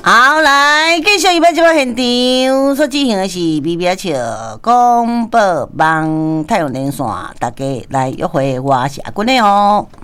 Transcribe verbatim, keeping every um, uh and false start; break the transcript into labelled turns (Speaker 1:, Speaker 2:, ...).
Speaker 1: 好，来继续一百这个现场所进行的是 B B H 广播网太阳连线，大家来约会，我是阿君的哦。